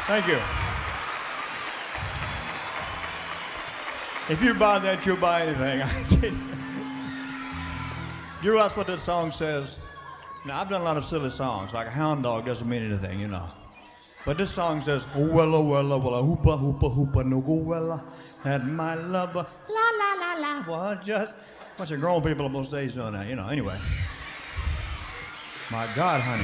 Thank you. If you buy that, you'll buy anything. I kid you. You realize what that song says? Now, I've done a lot of silly songs, like a hound dog doesn't mean anything, you know. But this song says, oh, wella, hoopa, hoopa, hoopa, no go, wella, had my lover, la, la, la, la, was just a bunch of grown people on those days doing that, you know. Anyway. My God, honey.